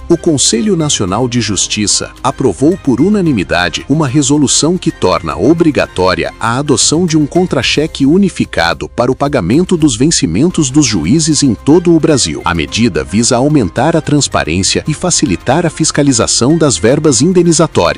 O Conselho Nacional de Justiça aprovou por unanimidade uma resolução que torna obrigatória a adoção de um contra-cheque unificado para o pagamento dos vencimentos dos juízes em todo o Brasil. A medida visa aumentar a transparência e facilitar a fiscalização das verbas indenizatórias.